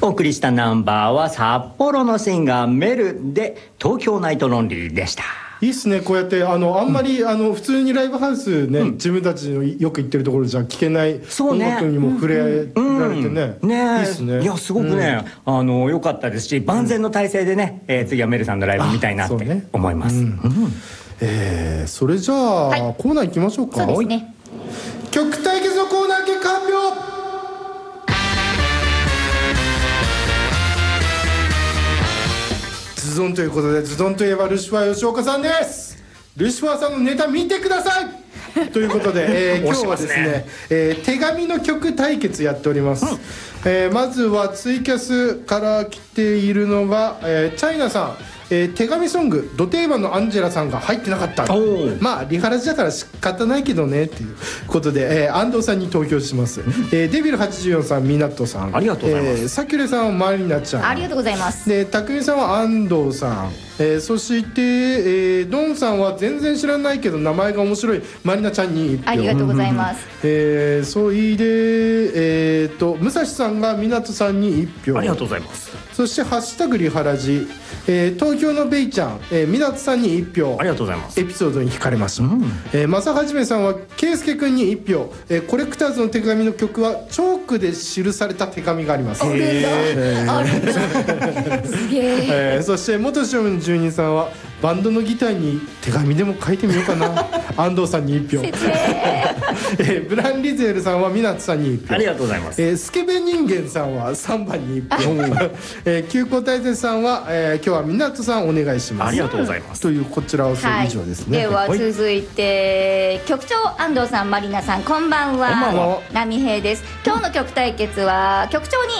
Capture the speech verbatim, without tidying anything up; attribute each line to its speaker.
Speaker 1: お送りしたナンバーは札幌のシンガーメルで東京ナイトロンリーでした。
Speaker 2: いいっすね。こうやってあのあんまり、うん、あの普通にライブハウスね、うん、自分たちのよく行ってるところじゃ聴けない音楽にも触れられてね、うんうん、ねいいっすね。いやすごくね、うん、あの良かったですし、万全の体制でね、うん、えー、次はメルさんのライブ見たいなって思います。そ、ねうんうん、えー、それじゃあ、はい、コーナー行きましょうか。
Speaker 3: そうですね。
Speaker 2: 曲対決のコーナー結果発表。ズドンということで、ズドンといえばルシファー吉岡さんです。ルシファーさんのネタ見てくださいということで、えー、今日はですね、えー、手紙の曲対決やっております、うん、えー、まずはツイキャスから来ているのが、えー、チャイナさん、えー、手紙ソングド定番のアンジェラさんが入ってなかった。まあリハラジだから仕方ないけどねっていうことで、えー、安藤さんに投票します、えー、デビルはちじゅうよんさん、ミナットさん、
Speaker 1: ありがとうございます、
Speaker 2: えー、サキュレさんはマリナちゃん、
Speaker 3: ありがとうございます。
Speaker 2: でタクミさんは安藤さん、えー、そして、えー、ドンさんは全然知らないけど名前が面白いマリナちゃんにいち票。
Speaker 3: ありがとうございます、
Speaker 2: えー、そいで、えー、と武蔵さんが湊さんにいち票。
Speaker 1: ありがとうございます。
Speaker 2: そしてハッシュタグリハラジ、えー、東京のベイちゃん、えー、湊さんにいち票。
Speaker 1: ありがとうございます。
Speaker 2: エピソードに惹かれました、うん、えー、正はじめさんは圭介くんにいち票、えー、コレクターズの手紙の曲はチョークで記された手紙があります。
Speaker 3: あるんだ、えー、あるんだすげえ、
Speaker 2: えー、そして元ショーの住人さんはバンドのギターに手紙でも書いてみようかな安藤さんにいち票、えー、ブランリゼールさんは湊さんにいち票。
Speaker 1: ありがとうございます、
Speaker 2: えー、スケベ人間さんはさんばんにいち票えー、急行大勢さんは、えー、今日は湊さんお願いします。
Speaker 1: ありがとうございます。
Speaker 2: というこちらはそれ以上ですね、
Speaker 3: はい、では続いて、はい、局長安藤さん、マリナさん、こんばんは。
Speaker 2: こんばんは。
Speaker 3: 波平です。今日の曲対決は局長に